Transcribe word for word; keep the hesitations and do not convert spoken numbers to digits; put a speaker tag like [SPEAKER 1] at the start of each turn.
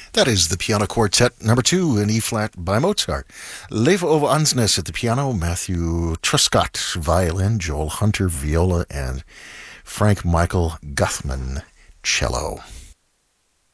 [SPEAKER 1] That is the Piano Quartet number two in E-flat by Mozart. Leif Ove Ansnes at the piano, Matthew Truscott violin, Joel Hunter viola, and Frank Michael Guthman cello.